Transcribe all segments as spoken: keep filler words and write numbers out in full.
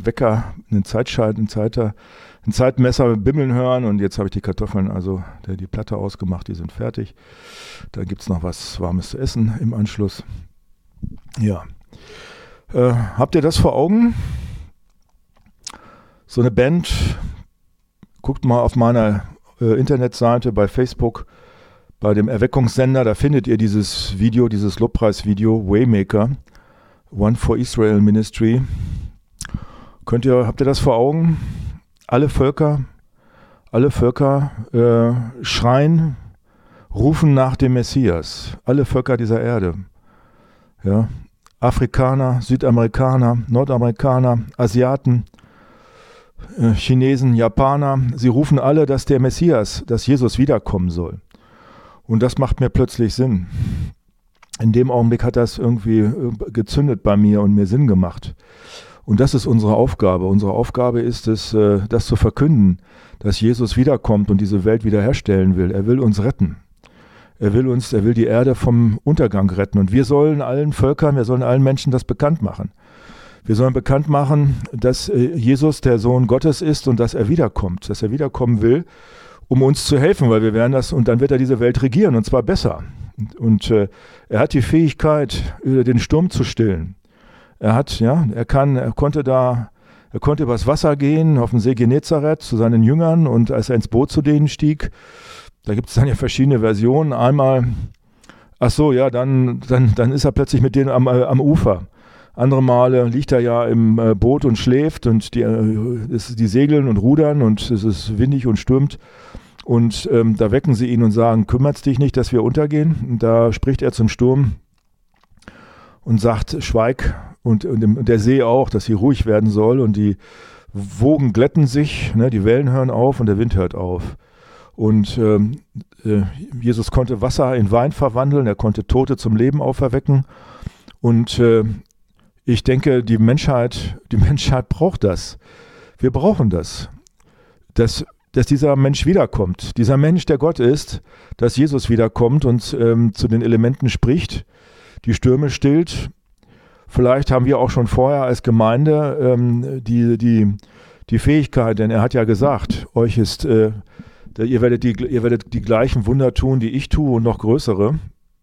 Wecker, einen Zeitschalter, einen, Zeiter, ein Zeitmesser bimmeln hören und jetzt habe ich die Kartoffeln, also der, die Platte ausgemacht, die sind fertig. Da gibt es noch was Warmes zu essen im Anschluss. Ja. Äh, habt ihr das vor Augen? So eine Band, guckt mal auf meiner äh, Internetseite bei Facebook, bei dem Erweckungssender, da findet ihr dieses Video, dieses Lobpreisvideo, Waymaker, One for Israel Ministry. Könnt ihr, habt ihr das vor Augen? Alle Völker, alle Völker äh, schreien, rufen nach dem Messias. Alle Völker dieser Erde. Ja, Afrikaner, Südamerikaner, Nordamerikaner, Asiaten, äh, Chinesen, Japaner, sie rufen alle, dass der Messias, dass Jesus wiederkommen soll. Und das macht mir plötzlich Sinn. In dem Augenblick hat das irgendwie gezündet bei mir und mir Sinn gemacht. Und das ist unsere Aufgabe. Unsere Aufgabe ist es, das zu verkünden, dass Jesus wiederkommt und diese Welt wiederherstellen will. Er will uns retten. Er will uns, er will die Erde vom Untergang retten. Und wir sollen allen Völkern, wir sollen allen Menschen das bekannt machen. Wir sollen bekannt machen, dass Jesus der Sohn Gottes ist und dass er wiederkommt, dass er wiederkommen will, um uns zu helfen, weil wir werden das, und dann wird er diese Welt regieren, und zwar besser. Und, und äh, er hat die Fähigkeit, den Sturm zu stillen. Er hat, ja, er kann, er konnte da, er konnte übers Wasser gehen, auf den See Genezareth zu seinen Jüngern, und als er ins Boot zu denen stieg, da gibt es dann ja verschiedene Versionen. Einmal, ach so, ja, dann, dann, dann ist er plötzlich mit denen am, äh, am Ufer. Andere Male liegt er ja im äh, Boot und schläft, und die, äh, ist, die segeln und rudern, und es ist windig und stürmt. Und ähm, da wecken sie ihn und sagen, kümmert's dich nicht, dass wir untergehen? Und da spricht er zum Sturm und sagt, schweig. Und, und, und der See auch, dass sie ruhig werden soll. Und die Wogen glätten sich, ne, die Wellen hören auf und der Wind hört auf. Und ähm, äh, Jesus konnte Wasser in Wein verwandeln, er konnte Tote zum Leben auferwecken. Und äh, ich denke, die Menschheit, die Menschheit braucht das. Wir brauchen das. Das dass dieser Mensch wiederkommt. Dieser Mensch, der Gott ist, dass Jesus wiederkommt und ähm, zu den Elementen spricht, die Stürme stillt. Vielleicht haben wir auch schon vorher als Gemeinde ähm, die, die, die Fähigkeit, denn er hat ja gesagt, euch ist, äh, ihr, werdet die, ihr werdet die gleichen Wunder tun, die ich tue, und noch größere.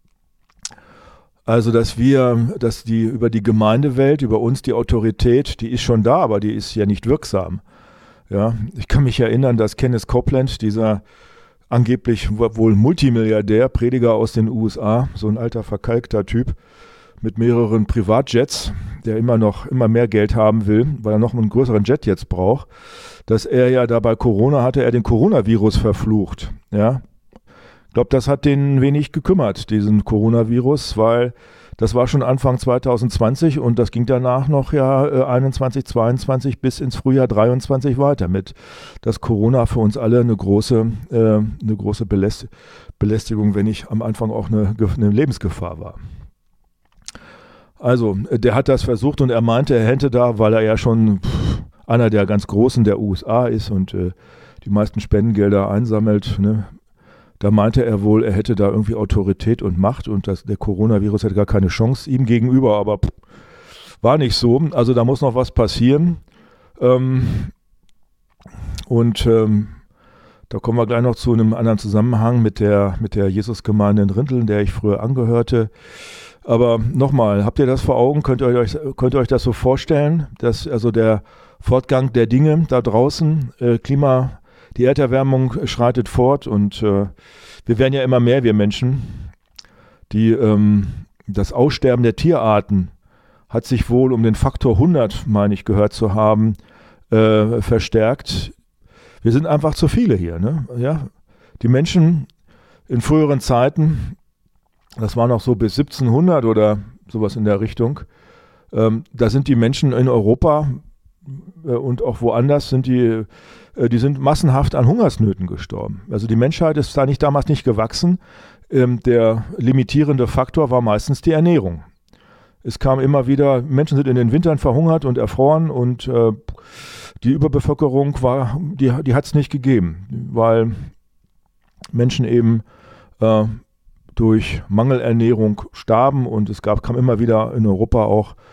Also, dass wir, dass die über die Gemeindewelt, über uns die Autorität, die ist schon da, aber die ist ja nicht wirksam. Ja, ich kann mich erinnern, dass Kenneth Copeland, dieser angeblich wohl Multimilliardär, Prediger aus den U S A, so ein alter verkalkter Typ mit mehreren Privatjets, der immer noch immer mehr Geld haben will, weil er noch einen größeren Jet jetzt braucht, dass er ja da bei Corona hatte, er den Coronavirus verflucht. Ja, ich glaube, das hat den wenig gekümmert, diesen Coronavirus, weil das war schon Anfang zwanzig zwanzig und das ging danach noch ja äh, einundzwanzig, zweiundzwanzig bis ins Frühjahr dreiundzwanzig weiter mit, dass Corona für uns alle eine große, äh, eine große Beläst- Belästigung, wenn nicht am Anfang auch eine, eine Lebensgefahr war. Also, der hat das versucht und er meinte, er hätte da, weil er ja schon pff, einer der ganz Großen der U S A ist und äh, die meisten Spendengelder einsammelt, ne, da meinte er wohl, er hätte da irgendwie Autorität und Macht und das, der Coronavirus hätte gar keine Chance ihm gegenüber, aber pff, war nicht so. Also da muss noch was passieren. Ähm, und ähm, da kommen wir gleich noch zu einem anderen Zusammenhang mit der, mit der Jesusgemeinde in Rinteln, der ich früher angehörte. Aber nochmal, habt ihr das vor Augen? Könnt ihr euch, könnt ihr euch das so vorstellen, dass also der Fortgang der Dinge da draußen, äh, Klima, die Erderwärmung schreitet fort und äh, wir werden ja immer mehr, wir Menschen. Die, ähm, das Aussterben der Tierarten hat sich wohl um den Faktor hundert, meine ich, gehört zu haben, äh, verstärkt. Wir sind einfach zu viele hier. Ne? Ja? Die Menschen in früheren Zeiten, das war noch so bis siebzehnhundert oder sowas in der Richtung, ähm, da sind die Menschen in Europa äh, und auch woanders sind die Die sind massenhaft an Hungersnöten gestorben. Also die Menschheit ist da nicht damals nicht gewachsen. Ähm, der limitierende Faktor war meistens die Ernährung. Es kam immer wieder, Menschen sind in den Wintern verhungert und erfroren und äh, die Überbevölkerung war, die, die hat es nicht gegeben, weil Menschen eben äh, durch Mangelernährung starben und es gab, kam immer wieder in Europa auch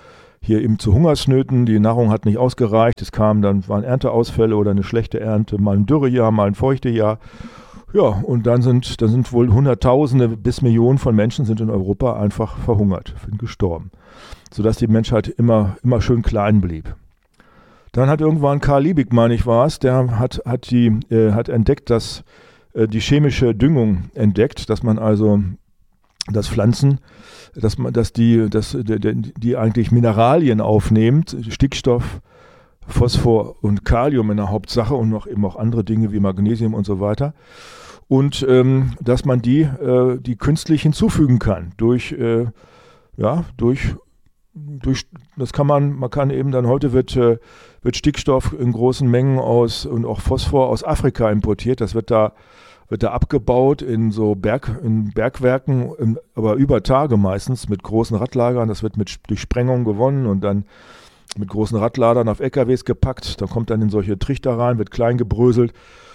hier eben zu Hungersnöten. Die Nahrung hat nicht ausgereicht. Es kamen dann, waren Ernteausfälle oder eine schlechte Ernte, mal ein Dürrejahr, mal ein Feuchtejahr. Ja, und dann sind, dann sind wohl Hunderttausende bis Millionen von Menschen sind in Europa einfach verhungert, sind gestorben. Sodass die Menschheit immer, immer schön klein blieb. Dann hat irgendwann Karl Liebig, meine ich war es, der hat, hat, die, äh, hat entdeckt, dass äh, die chemische Düngung entdeckt, dass man also, dass Pflanzen, dass man, dass die, dass, die, die eigentlich Mineralien aufnimmt, Stickstoff, Phosphor und Kalium in der Hauptsache und noch eben auch andere Dinge wie Magnesium und so weiter. Und ähm, dass man die, äh, die künstlich hinzufügen kann durch, äh, ja, durch Durch, das kann man, man kann eben dann, heute wird, äh, wird Stickstoff in großen Mengen aus und auch Phosphor aus Afrika importiert. Das wird da, wird da abgebaut in so Berg, in Bergwerken, in, aber über Tage meistens mit großen Radlagern. Das wird mit, durch Sprengung gewonnen und dann mit großen Radladern auf L K Ws gepackt. Da kommt dann in solche Trichter rein, wird klein gebröselt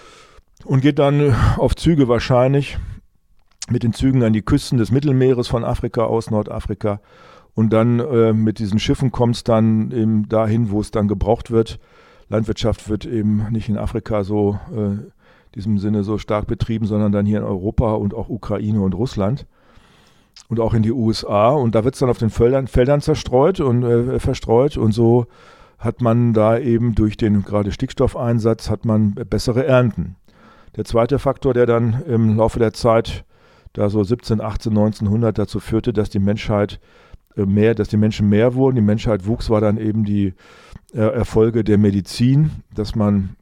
und geht dann auf Züge wahrscheinlich mit den Zügen an die Küsten des Mittelmeeres von Afrika aus, Nordafrika. Und dann äh, mit diesen Schiffen kommt es dann eben dahin, wo es dann gebraucht wird. Landwirtschaft wird eben nicht in Afrika so, äh, in diesem Sinne so stark betrieben, sondern dann hier in Europa und auch Ukraine und Russland und auch in die U S A. Und da wird es dann auf den Feldern, Feldern zerstreut und äh, verstreut. Und so hat man da eben durch den gerade Stickstoffeinsatz hat man bessere Ernten. Der zweite Faktor, der dann im Laufe der Zeit, da so siebzehn, achtzehn, neunzehnhundert dazu führte, dass die Menschheit mehr, dass die Menschen mehr wurden, die Menschheit wuchs, war dann eben die äh, Erfolge der Medizin, dass man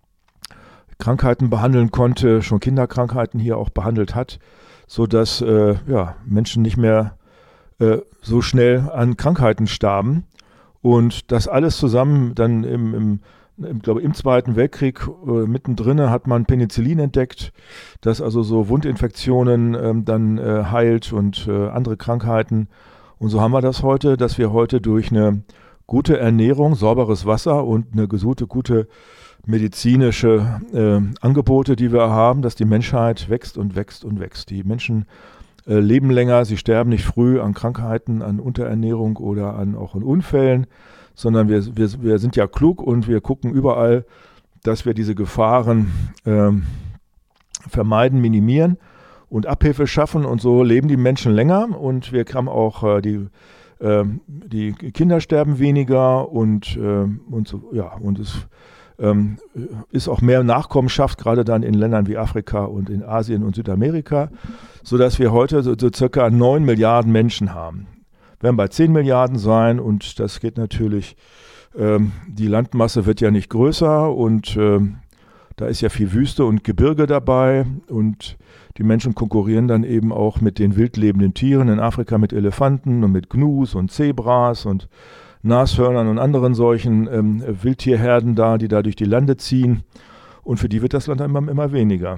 Krankheiten behandeln konnte, schon Kinderkrankheiten hier auch behandelt hat, sodass äh, ja, Menschen nicht mehr äh, so schnell an Krankheiten starben. Und das alles zusammen dann im, im, im, glaube, im Zweiten Weltkrieg äh, mittendrin hat man Penicillin entdeckt, das also so Wundinfektionen äh, dann äh, heilt und äh, andere Krankheiten. Und so haben wir das heute, dass wir heute durch eine gute Ernährung, sauberes Wasser und eine gesunde, gute medizinische äh, Angebote, die wir haben, dass die Menschheit wächst und wächst und wächst. Die Menschen äh, leben länger, sie sterben nicht früh an Krankheiten, an Unterernährung oder an, auch an Unfällen, sondern wir, wir, wir sind ja klug und wir gucken überall, dass wir diese Gefahren äh, vermeiden, minimieren und Abhilfe schaffen, und so leben die Menschen länger und wir haben auch äh, die, äh, die Kinder sterben weniger und, äh, und so, ja, und es ähm, ist auch mehr Nachkommenschaft, gerade dann in Ländern wie Afrika und in Asien und Südamerika, sodass wir heute so, so circa neun Milliarden Menschen haben. Wir werden bei zehn Milliarden sein und das geht natürlich, ähm, die Landmasse wird ja nicht größer und ähm, da ist ja viel Wüste und Gebirge dabei und die Menschen konkurrieren dann eben auch mit den wildlebenden Tieren in Afrika, mit Elefanten und mit Gnus und Zebras und Nashörnern und anderen solchen ähm, Wildtierherden da, die da durch die Lande ziehen. Und für die wird das Land immer, immer weniger.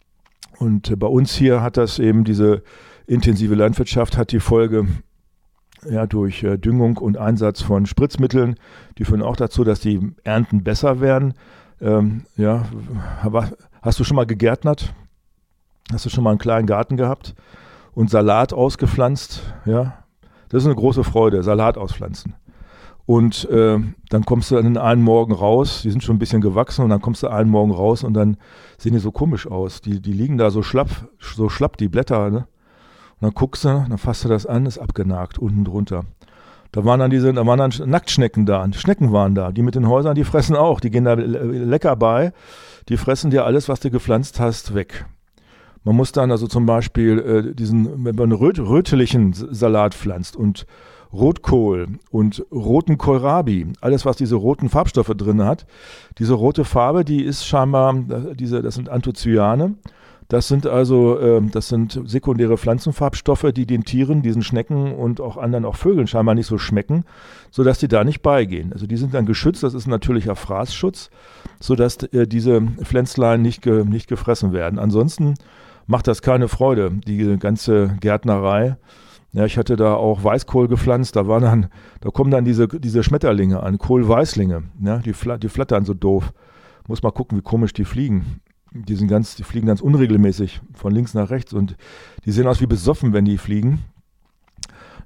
Und äh, bei uns hier hat das eben, diese intensive Landwirtschaft hat die Folge, ja, durch äh, Düngung und Einsatz von Spritzmitteln, die führen auch dazu, dass die Ernten besser werden. Ähm, ja, hast du schon mal gegärtnert? Hast du schon mal einen kleinen Garten gehabt und Salat ausgepflanzt? Ja, das ist eine große Freude, Salat auspflanzen. Und äh, dann kommst du dann einen Morgen raus, die sind schon ein bisschen gewachsen und dann kommst du einen Morgen raus und dann sehen die so komisch aus. Die, die liegen da so schlapp, so schlapp, die Blätter, ne? Und dann guckst du, dann fasst du das an, ist abgenagt, unten drunter. Da waren dann diese, da waren dann Nacktschnecken da, Schnecken waren da, die mit den Häusern, die fressen auch, die gehen da lecker bei, die fressen dir alles, was du gepflanzt hast, weg. Man muss dann also zum Beispiel äh, diesen, wenn man einen röt, rötlichen Salat pflanzt und Rotkohl und roten Kohlrabi, alles was diese roten Farbstoffe drin hat, diese rote Farbe, die ist scheinbar, diese, das sind Anthocyane. Das sind also, äh, das sind sekundäre Pflanzenfarbstoffe, die den Tieren, diesen Schnecken und auch anderen, auch Vögeln scheinbar nicht so schmecken, sodass die da nicht beigehen. Also die sind dann geschützt, das ist ein natürlicher Fraßschutz, sodass äh, diese Pflänzlein nicht, ge, nicht gefressen werden. Ansonsten macht das keine Freude, die ganze Gärtnerei. Ja, ich hatte da auch Weißkohl gepflanzt, da waren dann, da kommen dann diese, diese Schmetterlinge an, Kohlweißlinge, ja, die, die flattern so doof. Muss mal gucken, wie komisch die fliegen. Die sind ganz, die fliegen ganz unregelmäßig von links nach rechts und die sehen aus wie besoffen, wenn die fliegen.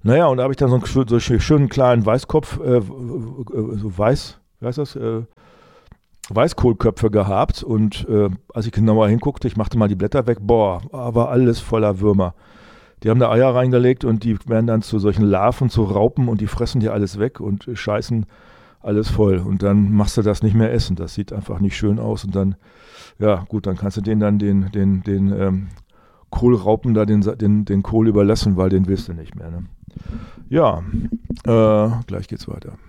Naja, und da habe ich dann so einen schö- so schönen kleinen Weißkopf, äh, so weiß, wie heißt das, äh, Weißkohlköpfe gehabt und äh, als ich genauer hinguckte, ich machte mal die Blätter weg, boah, war alles voller Würmer. Die haben da Eier reingelegt und die werden dann zu solchen Larven, zu Raupen und die fressen dir alles weg und scheißen alles voll. Und dann machst du das nicht mehr essen. Das sieht einfach nicht schön aus und dann, ja gut, dann kannst du denen dann den, den, den ähm, Kohlraupen da den, den, den Kohl überlassen, weil den willst du nicht mehr. Ne? Ja, äh, gleich geht's weiter.